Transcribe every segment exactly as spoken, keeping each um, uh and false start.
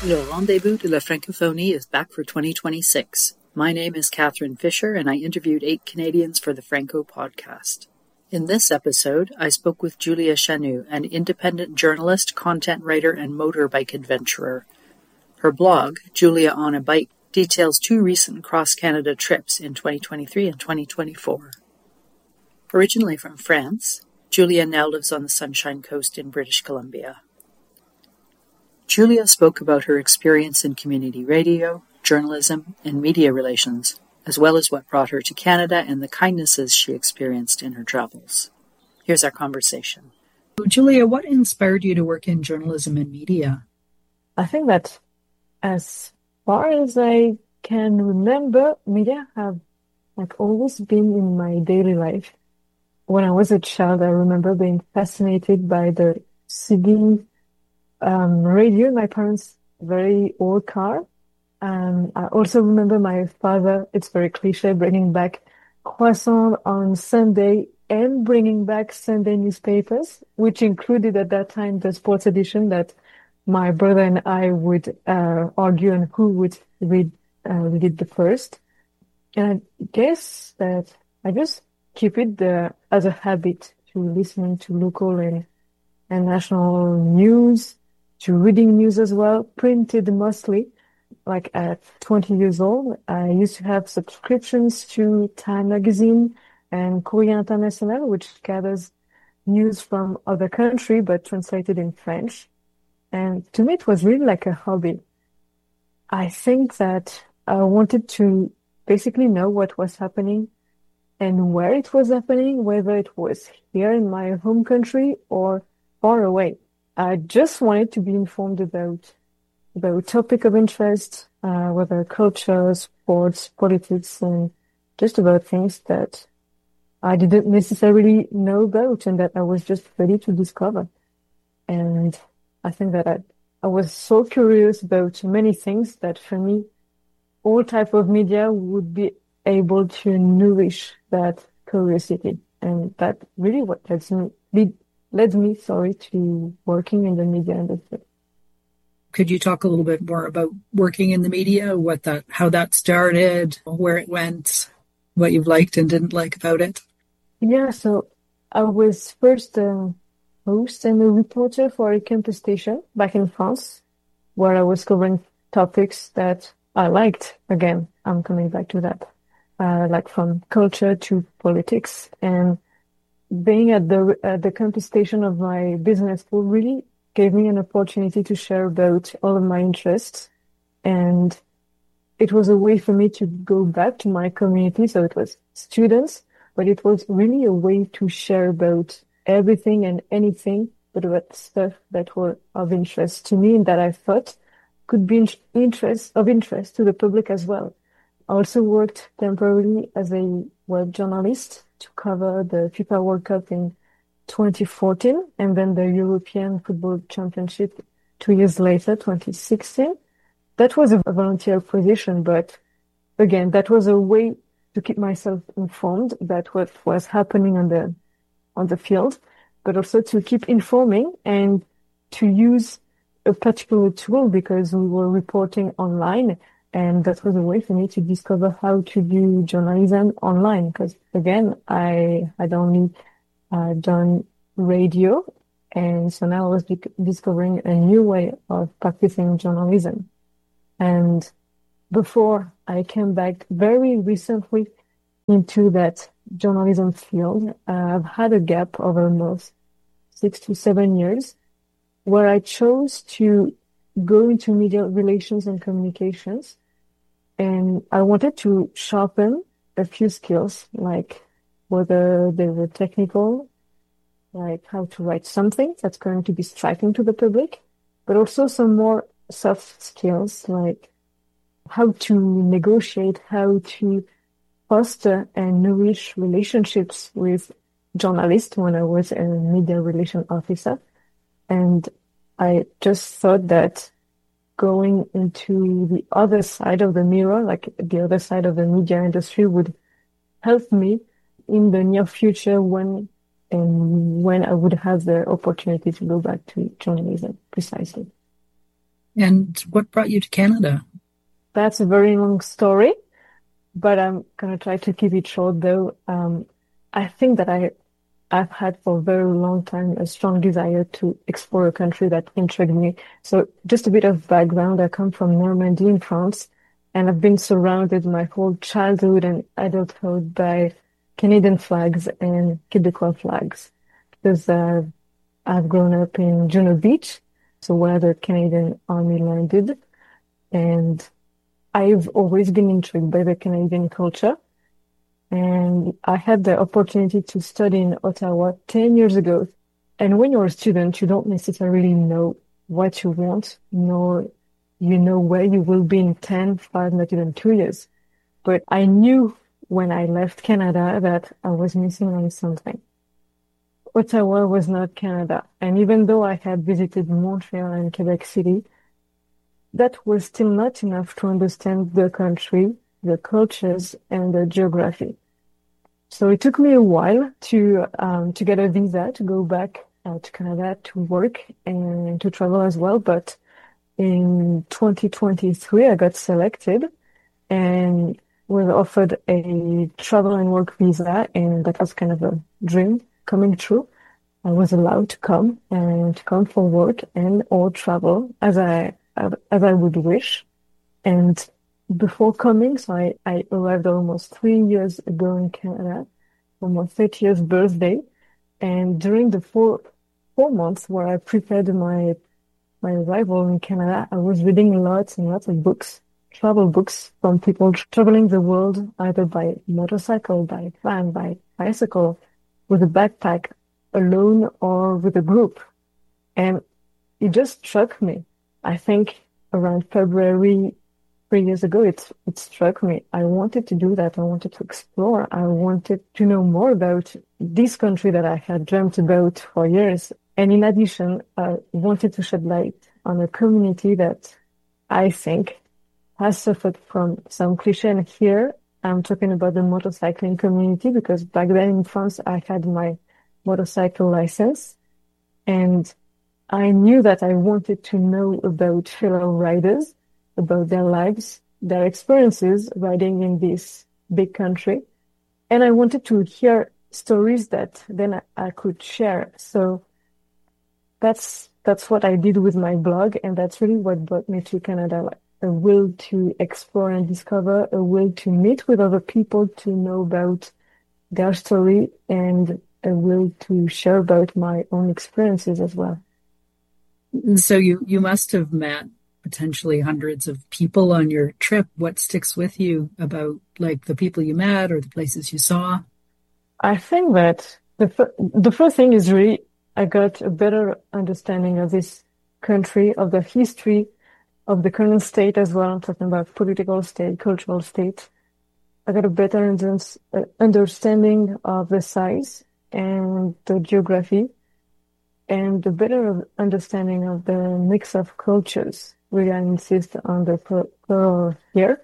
Le Rendezvous de la Francophonie is back for twenty twenty-six. My name is Catherine Fisher, and I interviewed eight Canadians for the Franco podcast. In this episode, I spoke with Julia Chanou, an independent journalist, content writer, and motorbike adventurer. Her blog, Julia on a Bike, details two recent cross-Canada trips in twenty twenty-three and twenty twenty-four. Originally from France, Julia now lives on the Sunshine Coast in British Columbia. Julia spoke about her experience in community radio, journalism, and media relations, as well as what brought her to Canada and the kindnesses she experienced in her travels. Here's our conversation. Julia, what inspired you to work in journalism and media? I think that as far as I can remember, media have like always been in my daily life. When I was a child, I remember being fascinated by the C D um, radio in my parents' very old car. Um, I also remember my father, it's very cliche, bringing back croissant on Sunday and bringing back Sunday newspapers, which included at that time the sports edition that my brother and I would uh, argue on who would read, uh, read it the first. And I guess that I just keep it uh, as a habit to listening to local and, and national news, to reading news as well, printed mostly. Like at twenty years old, I used to have subscriptions to Time Magazine and Courrier International, which gathers news from other countries but translated in French. And to me, it was really like a hobby. I think that I wanted to basically know what was happening and where it was happening, whether it was here in my home country or far away. I just wanted to be informed about about topic of interest, uh, whether culture, sports, politics, and just about things that I didn't necessarily know about and that I was just ready to discover. And I think that I, I was so curious about many things that for me, all type of media would be able to nourish that curiosity. And that really what led me, lead, led me, sorry, to working in the media industry. Could you talk a little bit more about working in the media, what that, how that started, where it went, what you've liked and didn't like about it? Yeah, so I was first a host and a reporter for a campus station back in France, where I was covering topics that I liked. Again, I'm coming back to that, uh, like from culture to politics. And being at the at the campus station of my business school really gave me an opportunity to share about all of my interests. And it was a way for me to go back to my community. So it was students, but it was really a way to share about everything and anything, but about stuff that were of interest to me and that I thought could be interest of interest to the public as well. I also worked temporarily as a web journalist to cover the FIFA World Cup in twenty fourteen, and then the European Football Championship two years later, twenty sixteen. That was a volunteer position, but again, that was a way to keep myself informed about what was happening on the on the field, but also to keep informing and to use a particular tool because we were reporting online, and that was a way for me to discover how to do journalism online. Because again, I had only uh, done radio, and so now I was di- discovering a new way of practicing journalism. And before I came back very recently into that journalism field, uh, I've had a gap of almost six to seven years where I chose to go into media relations and communications. And I wanted to sharpen a few skills, like whether they were technical, like how to write something that's going to be striking to the public, but also some more soft skills, like how to negotiate, how to foster and nourish relationships with journalists when I was a media relation officer. And I just thought that going into the other side of the mirror, like the other side of the media industry, would help me in the near future when and when I would have the opportunity to go back to journalism, precisely. And what brought you to Canada? That's a very long story, but I'm gonna try to keep it short though. Um, I think that I I've had for a very long time a strong desire to explore a country that intrigued me. So just a bit of background, I come from Normandy in France, and I've been surrounded my whole childhood and adulthood by Canadian flags and Quebecois flags. Because uh, I've grown up in Juno Beach, so where the Canadian Army landed, and I've always been intrigued by the Canadian culture. And I had the opportunity to study in Ottawa ten years ago. And when you're a student, you don't necessarily know what you want, nor you know where you will be in ten, five, not even two years. But I knew when I left Canada that I was missing on something. Ottawa was not Canada. And even though I had visited Montreal and Quebec City, that was still not enough to understand the country, the cultures, and the geography. So it took me a while to um, to get a visa to go back uh, to Canada to work and to travel as well. But in twenty twenty-three, I got selected and was offered a travel and work visa, and that was kind of a dream coming true. I was allowed to come and to come for work and or travel as I as I would wish. And before coming, so I, I arrived almost three years ago in Canada for my thirtieth birthday. And during the four four months where I prepared my my arrival in Canada, I was reading lots and lots of books, travel books from people traveling the world, either by motorcycle, by van, by bicycle, with a backpack, alone or with a group. And it just struck me. I think around February three years ago, it, it struck me. I wanted to do that. I wanted to explore. I wanted to know more about this country that I had dreamt about for years. And in addition, I wanted to shed light on a community that I think has suffered from some cliché. And here I'm talking about the motorcycling community, because back then in France, I had my motorcycle license, and I knew that I wanted to know about fellow riders, about their lives, their experiences riding in this big country. And I wanted to hear stories that then I, I could share. So that's that's what I did with my blog, and that's really what brought me to Canada. Like a will to explore and discover, a will to meet with other people, to know about their story, and a will to share about my own experiences as well. So you, you must have met potentially hundreds of people on your trip. What sticks with you about like the people you met or the places you saw? I think that the f- the first thing is really I got a better understanding of this country, of the history, of the current state as well. I'm talking about political state, cultural state. I got a better under- understanding of the size and the geography, and a better understanding of the mix of cultures. Really, I insist on the plural here.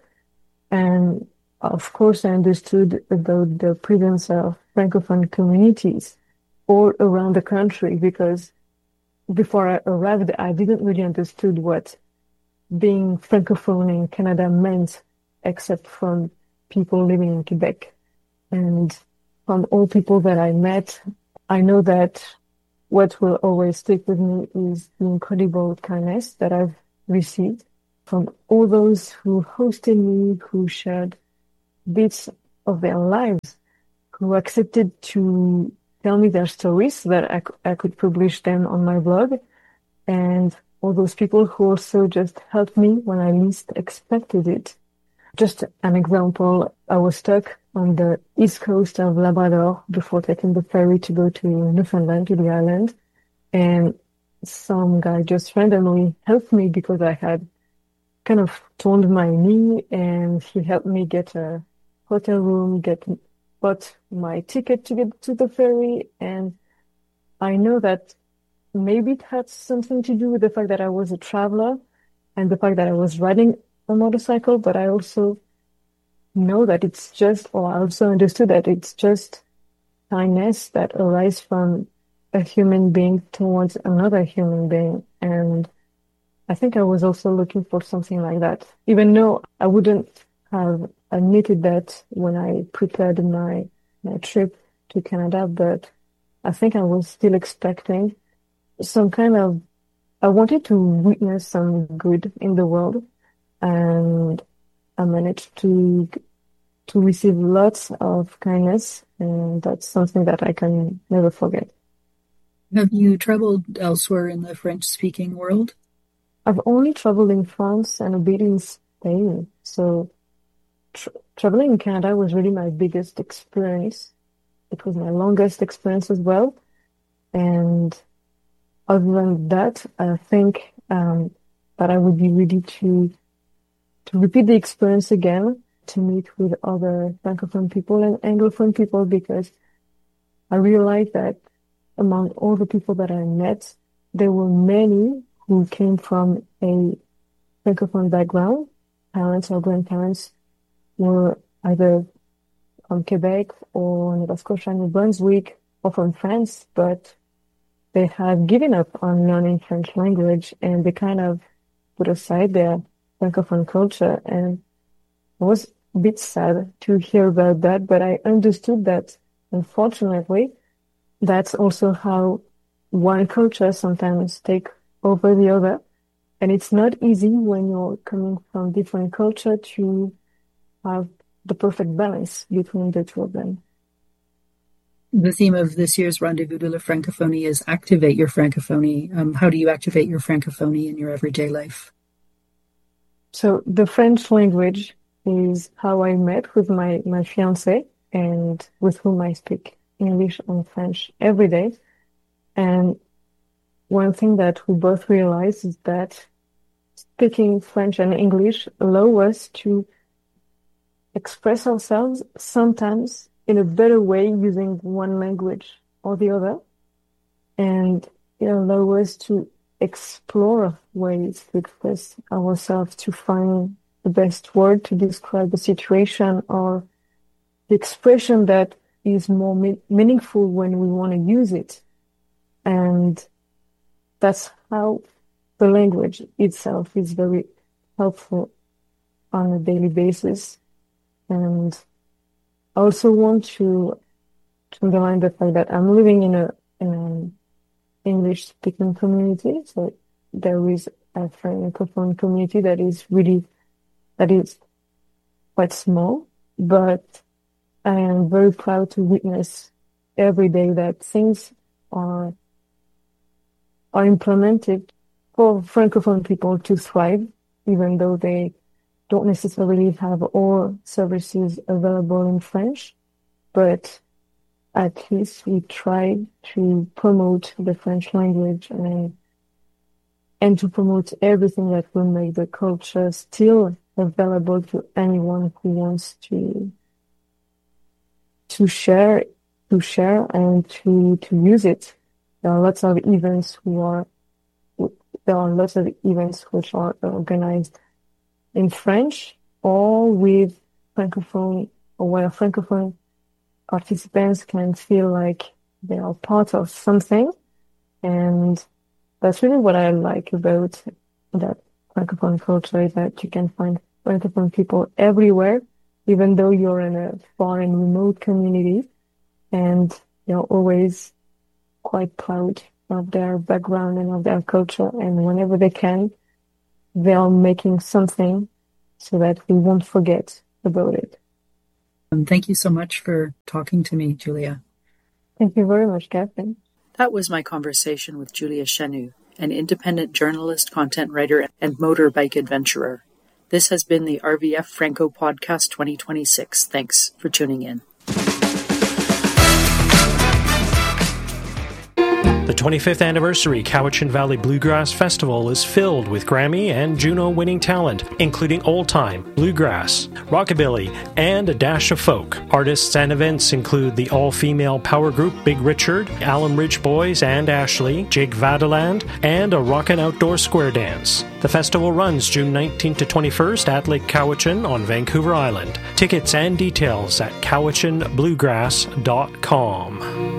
And of course, I understood about the presence of Francophone communities all around the country, because before I arrived, I didn't really understood what being Francophone in Canada meant, except from people living in Quebec. And from all people that I met, I know that what will always stick with me is the incredible kindness that I've received from all those who hosted me, who shared bits of their lives, who accepted to tell me their stories so that I, I could publish them on my blog, and all those people who also just helped me when I least expected it. Just an example, I was stuck on the east coast of Labrador before taking the ferry to go to Newfoundland, to the island, and some guy just randomly helped me because I had kind of torn my knee, and he helped me get a hotel room, get bought my ticket to get to the ferry. And I know that maybe it had something to do with the fact that I was a traveler and the fact that I was riding a motorcycle, but I also know that it's just, or I also understood that it's just kindness that arises from a human being towards another human being. And I think I was also looking for something like that, even though I wouldn't have admitted that when I prepared my, my trip to Canada, but I think I was still expecting some kind of, I wanted to witness some good in the world, and I managed to to receive lots of kindness, and that's something that I can never forget. Have you traveled elsewhere in the French-speaking world? I've only traveled in France and a bit in Spain, so tra traveling in Canada was really my biggest experience. It was my longest experience as well, and other than that, I think um, that I would be ready to to repeat the experience again, to meet with other Francophone people and Anglophone people, because I realized that among all the people that I met, there were many who came from a Francophone background. Parents or grandparents were either from Quebec or Nova Scotia, New Brunswick, or from France, but they have given up on learning French language, and they kind of put aside their Francophone culture. And I was a bit sad to hear about that, but I understood that, unfortunately, that's also how one culture sometimes take over the other. And it's not easy when you're coming from different culture to have the perfect balance between the two of them. The theme of this year's Rendezvous de la Francophonie is Activate Your Francophonie. Um, how do you activate your Francophonie in your everyday life? So the French language is how I met with my, my fiancé, and with whom I speak English and French every day. And one thing that we both realize is that speaking French and English allow us to express ourselves sometimes in a better way using one language or the other. And it allows us to explore ways to express ourselves, to find the best word to describe the situation, or the expression that is more me- meaningful when we want to use it. And that's how the language itself is very helpful on a daily basis. And I also want to, to underline the fact that I'm living in a, in an English-speaking community. So there is a Francophone community that is really, that is quite small, but I am very proud to witness every day that things are, are implemented for Francophone people to thrive, even though they don't necessarily have all services available in French, but at least we try to promote the French language and and to promote everything that will make the culture still available to anyone who wants to to share to share and to to use it. There are lots of events who are there are lots of events which are organized in French or with Francophone, or where Francophone participants can feel like they are part of something. And that's really what I like about that Francophone culture, is that you can find Francophone people everywhere, even though you're in a far and remote community, and you're always quite proud of their background and of their culture. And whenever they can, they are making something so that we won't forget about it. Um, thank you so much for talking to me, Julia. Thank you very much, Catherine. That was my conversation with Julia Chenu, an independent journalist, content writer, and motorbike adventurer. This has been the R V F Franco Podcast twenty twenty-six. Thanks for tuning in. The twenty-fifth anniversary Cowichan Valley Bluegrass Festival is filled with Grammy and Juno-winning talent, including old-time, bluegrass, rockabilly, and a dash of folk. Artists and events include the all-female power group Big Richard, Alum Ridge Boys and Ashley, Jake Vadeland, and a rockin' outdoor square dance. The festival runs June nineteenth to twenty-first at Lake Cowichan on Vancouver Island. Tickets and details at cowichan bluegrass dot com.